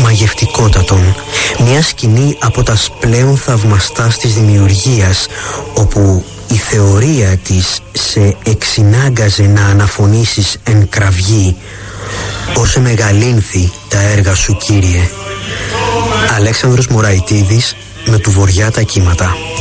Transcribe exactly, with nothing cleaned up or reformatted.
μαγευτικότατον. Μια σκηνή από τα πλέον θαυμαστά της δημιουργίας, όπου η θεωρία της σε εξυνάγκαζε να αναφωνήσεις εν κραυγή «Όσε μεγαλύνθη τα έργα σου, Κύριε». Αλέξανδρος Μωραϊτίδης, με του Βοριά τα κύματα.